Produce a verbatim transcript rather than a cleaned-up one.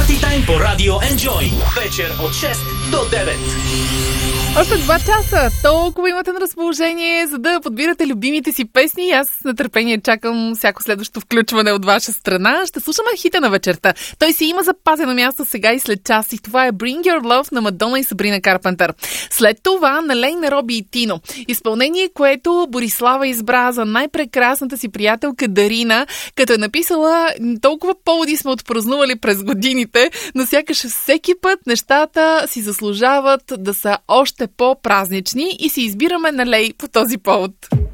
Party Time по Радио Enjoy. Вечер от шест до девет. Още два часа. Толкова имате на разположение, за да подбирате любимите си песни. Аз с нетърпение чакам всяко следващо включване от ваша страна. Ще слушаме хита на вечерта. Той си има запазено място сега и след час. И това е Bring Your Love на Мадона и Сабрина Карпентър. След това на Лейна, Роби и Тино. Изпълнение, което Борислава избра за най-прекрасната си приятелка Дарина, като е написала: толкова поводи сме отпразнували през годините, но сякаш всеки път нещата си заслужават да са още по-празнични и си избираме на Лей по този повод.